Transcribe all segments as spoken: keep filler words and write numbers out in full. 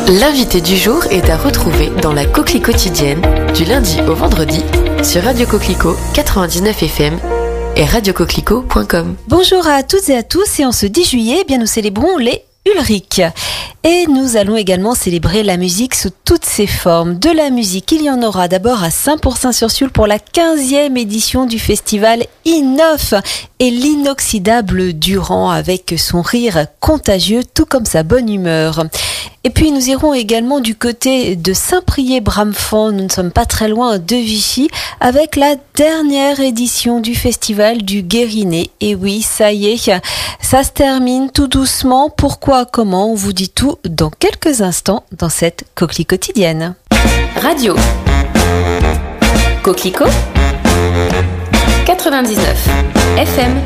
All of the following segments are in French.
L'invité du jour est à retrouver dans la Coquelie quotidienne du lundi au vendredi sur Radio Coquelicot quatre-vingt-dix-neuf F M et radio coquelicot point com. Bonjour à toutes et à tous, et en ce dix juillet, eh bien nous célébrons les Ulrich. Et nous allons également célébrer la musique sous toutes ses formes. De la musique, il y en aura d'abord à Saint-Pourçain-sur-Sioule pour la quinzième édition du festival Inoff et l'inoxydable Durand avec son rire contagieux tout comme sa bonne humeur. Et puis nous irons également du côté de Saint-Priest-Bramfond, nous ne sommes pas très loin de Vichy, avec la dernière édition du festival du Guérinet. Et oui, ça y est, ça se termine tout doucement. Pourquoi, comment, on vous dit tout dans quelques instants dans cette Coquelie quotidienne. Radio Coquelicot quatre-vingt-dix-neuf F M.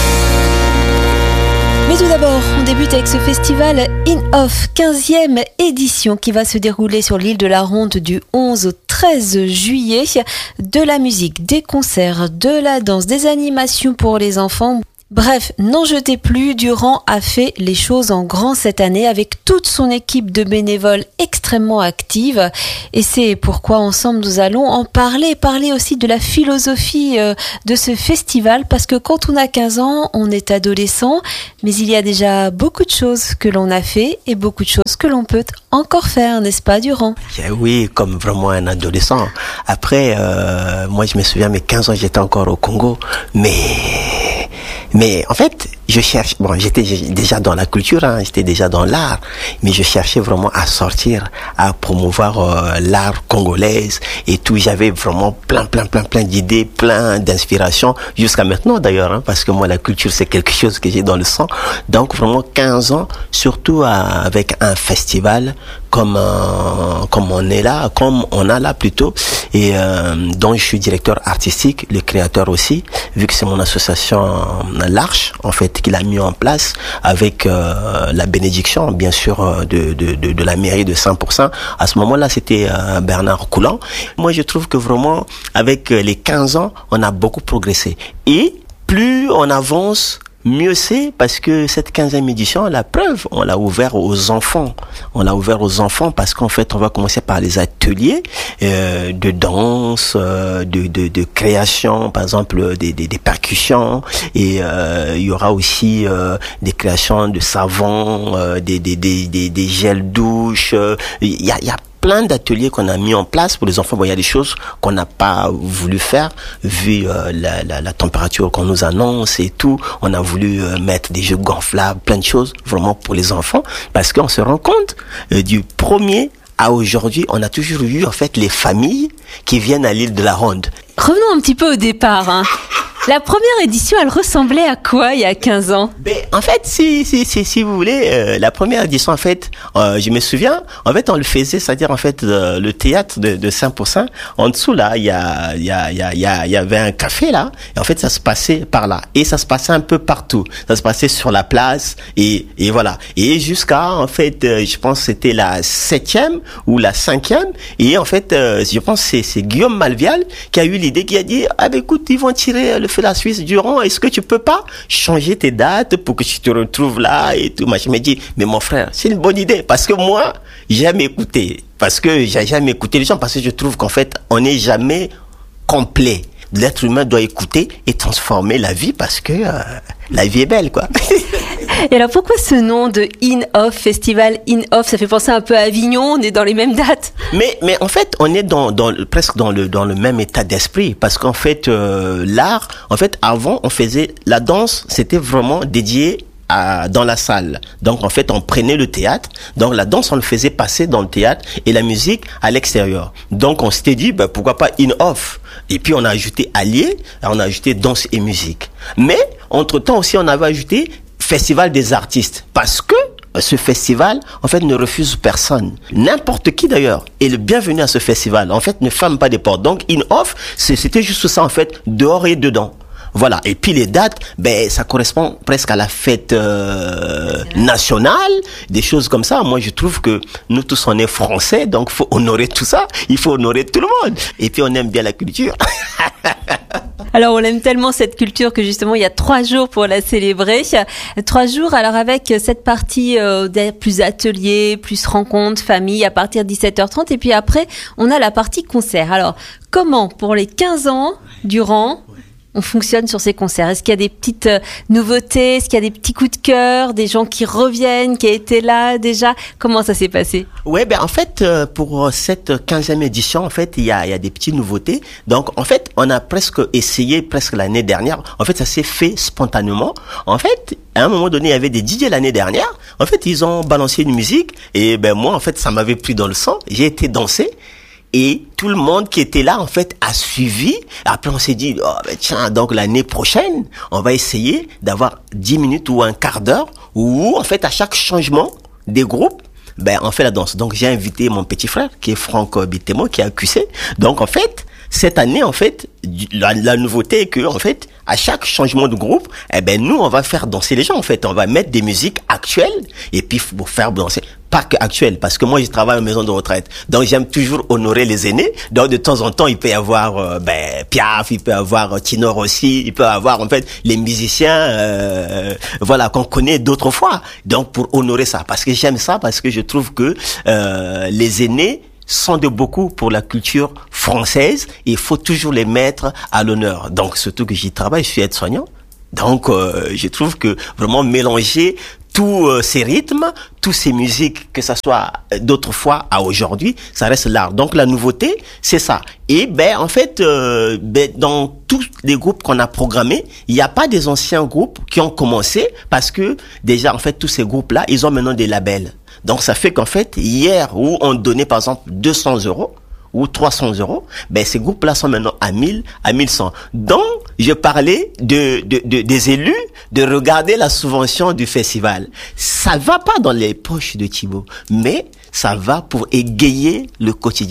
Mais tout d'abord, on débute avec ce festival Inoff, quinzième édition qui va se dérouler sur l'île de la Ronde du onze au treize juillet. De la musique, des concerts, de la danse, des animations pour les enfants. Bref, n'en jetez plus, Durand a fait les choses en grand cette année avec toute son équipe de bénévoles extrêmement active. Et c'est pourquoi ensemble nous allons en parler, parler aussi de la philosophie euh, de ce festival, parce que quand on a quinze ans, on est adolescent, mais il y a déjà beaucoup de choses que l'on a fait et beaucoup de choses que l'on peut encore faire, n'est-ce pas Durand? Oui, comme vraiment un adolescent. Après, euh, moi je me souviens, mes quinze ans, j'étais encore au Congo, mais... Mais en fait, je cherche, bon, j'étais déjà dans la culture, hein, j'étais déjà dans l'art, mais je cherchais vraiment à sortir, à promouvoir euh, l'art congolais et tout. J'avais vraiment plein, plein, plein, plein d'idées, plein d'inspirations, jusqu'à maintenant d'ailleurs, hein, parce que moi, la culture, c'est quelque chose que j'ai dans le sang. Donc vraiment quinze ans, surtout à, avec un festival comme euh, comme on est là, comme on a là plutôt, et euh, dont je suis directeur artistique, le créateur aussi, vu que c'est mon association euh, l'Arche, en fait, qu'il a mis en place avec euh, la bénédiction, bien sûr, de, de, de, de la mairie de Saint-Pourçain. À ce moment-là, c'était euh, Bernard Coulant. Moi, je trouve que vraiment, avec les quinze ans, on a beaucoup progressé. Et plus on avance, mieux c'est, parce que cette quinzième édition, la preuve, on l'a ouvert aux enfants. On l'a ouvert aux enfants parce qu'en fait, on va commencer par les ateliers euh, de danse, euh, de, de, de création, par exemple, des, des, des percussions. Et euh, il y aura aussi euh, des créations de savons, euh, des, des, des, des, des gels douches. Il y a, il y a plein d'ateliers qu'on a mis en place pour les enfants. Bon, il y a des choses qu'on n'a pas voulu faire vu euh, la, la, la température qu'on nous annonce et tout. On a voulu euh, mettre des jeux gonflables, plein de choses vraiment pour les enfants, parce qu'on se rend compte euh, du premier à aujourd'hui, on a toujours eu en fait les familles qui viennent à l'île de la Ronde. Revenons un petit peu au départ, hein. La première édition, elle ressemblait à quoi il y a quinze ans? Ben, en fait, si, si, si, si vous voulez, euh, la première édition, en fait, euh, je me souviens, en fait, on le faisait, c'est-à-dire, en fait, euh, le théâtre de, de Saint-Pourçain, en dessous, là, il y a, il y a, il y a, il y a, il y avait un café, là, et en fait, ça se passait par là. Et ça se passait un peu partout. Ça se passait sur la place, et, et voilà. Et jusqu'à, en fait, euh, je pense que c'était la septième ou la cinquième, et en fait, euh, je pense que c'est, c'est Guillaume Malvial qui a eu l'idée, qui a dit, ah ben écoute, ils vont tirer le feu de la Suisse Durand, est-ce que tu peux pas changer tes dates pour que tu te retrouves là et tout. Moi, je me dis, mais mon frère, c'est une bonne idée, parce que moi, j'aime écouter, parce que j'ai jamais écouté les gens, parce que je trouve qu'en fait, on n'est jamais complet. L'être humain doit écouter et transformer la vie, parce que euh, la vie est belle, quoi. Et alors, pourquoi ce nom de Inoff, festival Inoff? Ça fait penser un peu à Avignon, on est dans les mêmes dates. Mais, mais en fait, on est dans, dans, presque dans le, dans le même état d'esprit, parce qu'en fait, euh, l'art, en fait, avant, on faisait, la danse, c'était vraiment dédié à, dans la salle. Donc, en fait, on prenait le théâtre. Donc, la danse, on le faisait passer dans le théâtre et la musique à l'extérieur. Donc, on s'était dit, ben, pourquoi pas Inoff? Et puis, on a ajouté allié, on a ajouté danse et musique. Mais, entre-temps aussi, on avait ajouté Festival des artistes, parce que ce festival, en fait, ne refuse personne. N'importe qui, d'ailleurs, est le bienvenu à ce festival. En fait, ne ferme pas des portes. Donc, Inoff, c'était juste ça, en fait, dehors et dedans. Voilà. Et puis les dates, ben ça correspond presque à la fête euh, nationale, des choses comme ça. Moi, je trouve que nous tous on est français, donc faut honorer tout ça. Il faut honorer tout le monde. Et puis on aime bien la culture. Alors, on aime tellement cette culture que justement, il y a trois jours pour la célébrer. Trois jours, alors avec cette partie euh, plus atelier, plus rencontre, famille, à partir de dix-sept heures trente. Et puis après, on a la partie concert. Alors, comment, pour les quinze ans durant, on fonctionne sur ces concerts? Est-ce qu'il y a des petites euh, nouveautés? Est-ce qu'il y a des petits coups de cœur? Des gens qui reviennent, qui étaient là déjà? Comment ça s'est passé? Ouais, ben en fait, euh, pour cette quinzième édition, en fait, il y a, il y a des petites nouveautés. Donc, en fait, on a presque essayé, presque l'année dernière. En fait, ça s'est fait spontanément. En fait, à un moment donné, il y avait des D J l'année dernière. En fait, ils ont balancé une musique. Et ben moi, en fait, ça m'avait pris dans le sang. J'ai été danser. Et tout le monde qui était là, en fait, a suivi. Après, on s'est dit, oh, ben tiens, donc l'année prochaine, on va essayer d'avoir dix minutes ou un quart d'heure où, en fait, à chaque changement des groupes, ben, on fait la danse. Donc, j'ai invité mon petit frère, qui est Franck Bitemo, qui est à Q C. Donc, en fait, cette année, en fait, la, la nouveauté est que, en fait, à chaque changement de groupe, eh ben, nous, on va faire danser les gens, en fait. On va mettre des musiques actuelles et puis, pour faire danser. Pas que actuelles, parce que moi, je travaille en maison de retraite. Donc, j'aime toujours honorer les aînés. Donc, de temps en temps, il peut y avoir, euh, ben, Piaf, il peut y avoir Tino Rossi, il peut y avoir, en fait, les musiciens, euh, voilà, qu'on connaît d'autrefois. Donc, pour honorer ça. Parce que j'aime ça, parce que je trouve que, euh, les aînés, sont de beaucoup pour la culture française et il faut toujours les mettre à l'honneur. Donc, surtout que j'y travaille, je suis aide-soignant. Donc, euh, je trouve que vraiment mélanger tous euh, ces rythmes, tous ces musiques, que ça soit d'autrefois à aujourd'hui, ça reste l'art. Donc, la nouveauté, c'est ça. Et ben, en fait, euh, ben, dans tous les groupes qu'on a programmés, il n'y a pas des anciens groupes qui ont commencé parce que déjà, en fait, tous ces groupes-là, ils ont maintenant des labels. Donc, ça fait qu'en fait, hier, où on donnait, par exemple, deux cents euros ou trois cents euros, ben, ces groupes-là sont maintenant à mille, à mille cent. Donc, je parlais de, de, de, des élus, de regarder la subvention du festival. Ça va pas dans les poches de Thibaut, mais ça va pour égayer le quotidien